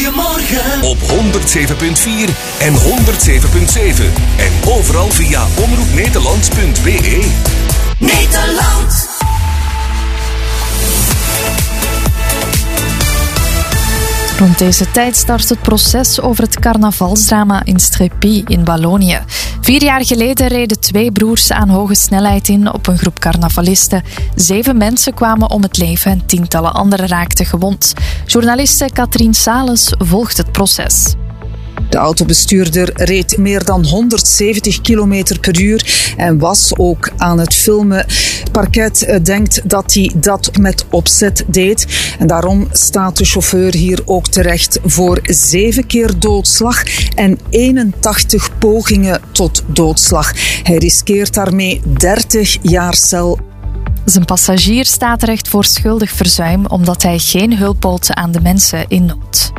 Goedemorgen. Op 107.4 en 107.7. En overal via omroepnederland.be. Nederland. Rond deze tijd start het proces over het carnavalsdrama in Strépy in Wallonië. 4 jaar geleden reden 2 broers aan hoge snelheid in op een groep carnavalisten. 7 mensen kwamen om het leven en tientallen anderen raakten gewond. Journaliste Katrien Salens volgt het proces. De autobestuurder reed meer dan 170 km per uur en was ook aan het filmen. Het parket denkt dat hij dat met opzet deed. En daarom staat de chauffeur hier ook terecht voor 7 keer doodslag en 81 pogingen tot doodslag. Hij riskeert daarmee 30 jaar cel. Zijn passagier staat terecht voor schuldig verzuim omdat hij geen hulp bood aan de mensen in nood.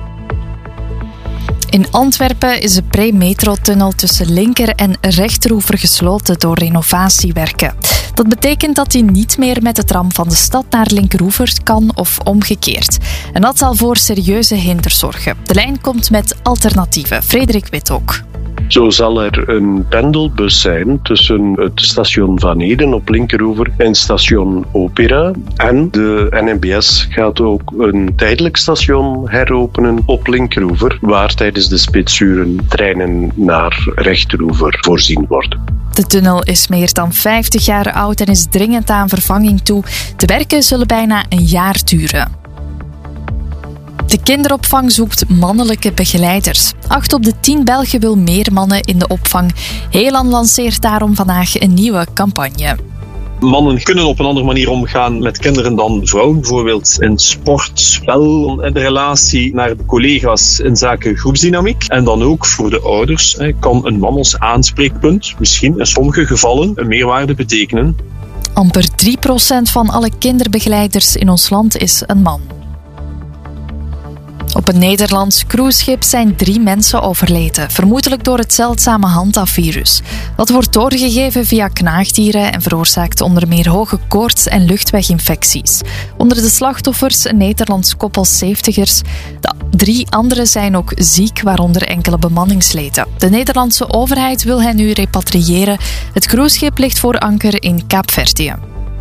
In Antwerpen is de pre-metrotunnel tussen linker- en rechteroever gesloten door renovatiewerken. Dat betekent dat hij niet meer met de tram van de stad naar linkeroever kan of omgekeerd. En dat zal voor serieuze hinders zorgen. De lijn komt met alternatieven. Frederik Withoek. Zo zal er een pendelbus zijn tussen het station Van Eden op linkeroever en station Opera. En de NMBS gaat ook een tijdelijk station heropenen op linkeroever, waar tijdens de spitsuren treinen naar rechteroever voorzien worden. De tunnel is meer dan 50 jaar oud en is dringend aan vervanging toe. De werken zullen bijna een jaar duren. De kinderopvang zoekt mannelijke begeleiders. 8 op de 10 Belgen wil meer mannen in de opvang. Helan lanceert daarom vandaag een nieuwe campagne. Mannen kunnen op een andere manier omgaan met kinderen dan vrouwen. Bijvoorbeeld in sport, spel, de relatie naar de collega's in zaken groepsdynamiek. En dan ook voor de ouders kan een man als aanspreekpunt misschien in sommige gevallen een meerwaarde betekenen. Amper 3% van alle kinderbegeleiders in ons land is een man. Op een Nederlands cruiseschip zijn 3 mensen overleden, vermoedelijk door het zeldzame Hanta-virus. Dat wordt doorgegeven via knaagdieren en veroorzaakt onder meer hoge koorts en luchtweginfecties. Onder de slachtoffers een Nederlands koppel 70ers. De 3 anderen zijn ook ziek, waaronder enkele bemanningsleden. De Nederlandse overheid wil hen nu repatriëren. Het cruiseschip ligt voor anker in Kaapverdië.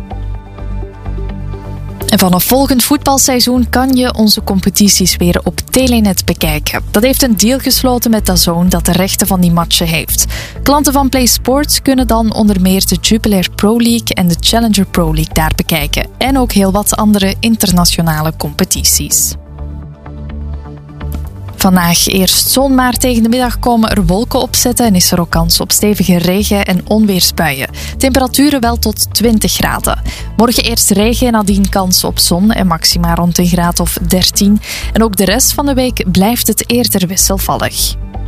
En vanaf volgend voetbalseizoen kan je onze competities weer op Telenet bekijken. Dat heeft een deal gesloten met DAZN dat de rechten van die matchen heeft. Klanten van Play Sports kunnen dan onder meer de Jupiler Pro League en de Challenger Pro League daar bekijken. En ook heel wat andere internationale competities. Vandaag eerst zon, maar tegen de middag komen er wolken opzetten en is er ook kans op stevige regen- en onweersbuien. Temperaturen wel tot 20 graden. Morgen eerst regen en nadien kans op zon en maxima rond een graad of 13. En ook de rest van de week blijft het eerder wisselvallig.